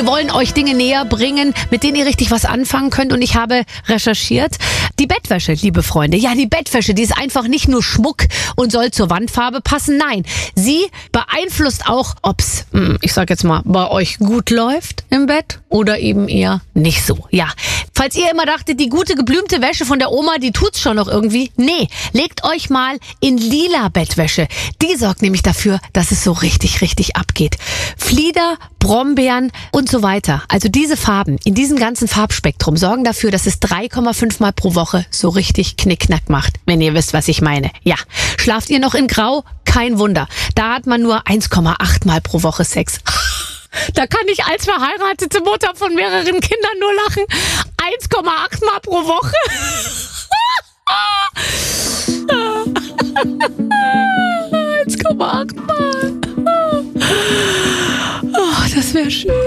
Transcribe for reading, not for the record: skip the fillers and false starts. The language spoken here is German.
Wir wollen euch Dinge näher bringen, mit denen ihr richtig was anfangen könnt. Und ich habe recherchiert, die Bettwäsche, liebe Freunde. Ja, die Bettwäsche, die ist einfach nicht nur Schmuck und soll zur Wandfarbe passen. Nein, sie beeinflusst auch, ob's, ich sag jetzt mal, bei euch gut läuft im Bett oder eben eher nicht so. Ja, falls ihr immer dachtet, die gute geblümte Wäsche von der Oma, die tut's schon noch irgendwie. Nee, legt euch mal in lila Bettwäsche. Die sorgt nämlich dafür, dass es so richtig, richtig abgeht. Flieder, Brombeeren und so weiter. Also diese Farben in diesem ganzen Farbspektrum sorgen dafür, dass es 3,5 Mal pro Woche so richtig Knickknack macht, wenn ihr wisst, was ich meine. Ja, schlaft ihr noch in Grau? Kein Wunder. Da hat man nur 1,8 Mal pro Woche Sex. Da kann ich als verheiratete Mutter von mehreren Kindern nur lachen. 1,8 Mal pro Woche. 1,8 Mal. Oh, das wäre schön.